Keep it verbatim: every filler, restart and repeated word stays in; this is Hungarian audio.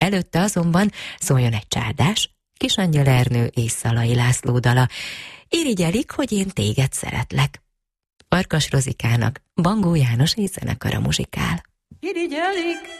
Előtte azonban szóljon egy csárdás, Kisangyal Ernő és Szalai László dala. Irigyelik, hogy én téged szeretlek. Farkas Rozikának Bangó János és zenekara muzsikál. Irigyelik,